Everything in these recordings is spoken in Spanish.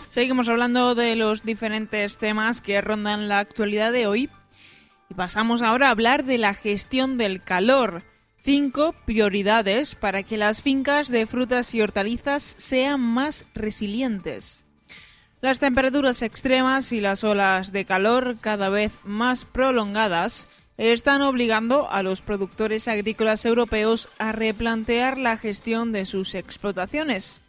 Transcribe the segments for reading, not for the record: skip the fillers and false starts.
Seguimos hablando de los diferentes temas que rondan la actualidad de hoy y pasamos ahora a hablar de la gestión del calor. 5 prioridades para que las fincas de frutas y hortalizas sean más resilientes. Las temperaturas extremas y las olas de calor cada vez más prolongadas están obligando a los productores agrícolas europeos a replantear la gestión de sus explotaciones.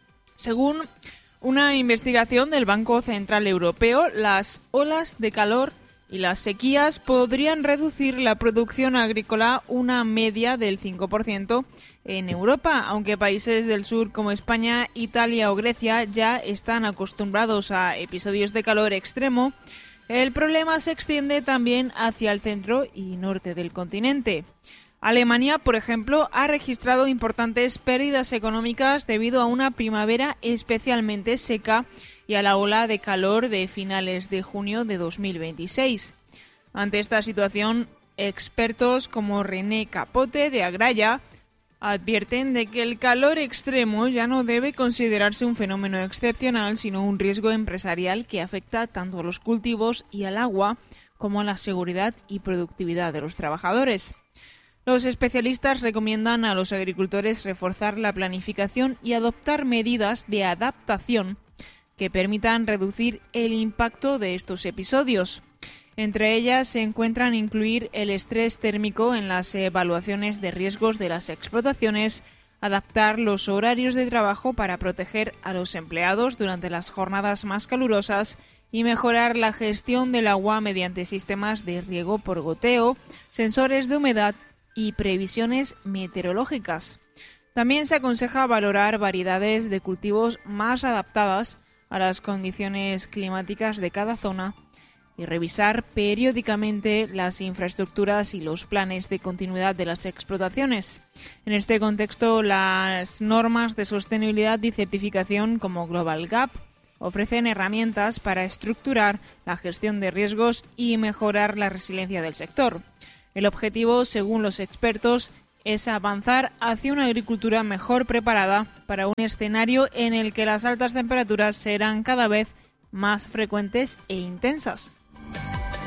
Según una investigación del Banco Central Europeo, las olas de calor y las sequías podrían reducir la producción agrícola una media del 5% en Europa, aunque países del sur como España, Italia o Grecia ya están acostumbrados a episodios de calor extremo. El problema se extiende también hacia el centro y norte del continente. Alemania, por ejemplo, ha registrado importantes pérdidas económicas debido a una primavera especialmente seca y a la ola de calor de finales de junio de 2026. Ante esta situación, expertos como René Capote de Agraya advierten de que el calor extremo ya no debe considerarse un fenómeno excepcional, sino un riesgo empresarial que afecta tanto a los cultivos y al agua como a la seguridad y productividad de los trabajadores. Los especialistas recomiendan a los agricultores reforzar la planificación y adoptar medidas de adaptación que permitan reducir el impacto de estos episodios. Entre ellas se encuentran incluir el estrés térmico en las evaluaciones de riesgos de las explotaciones, adaptar los horarios de trabajo para proteger a los empleados durante las jornadas más calurosas y mejorar la gestión del agua mediante sistemas de riego por goteo, sensores de humedad y previsiones meteorológicas. También se aconseja valorar variedades de cultivos más adaptadas a las condiciones climáticas de cada zona y revisar periódicamente las infraestructuras y los planes de continuidad de las explotaciones. En este contexto, las normas de sostenibilidad y certificación como Global Gap ofrecen herramientas para estructurar la gestión de riesgos y mejorar la resiliencia del sector. El objetivo, según los expertos, es avanzar hacia una agricultura mejor preparada para un escenario en el que las altas temperaturas serán cada vez más frecuentes e intensas.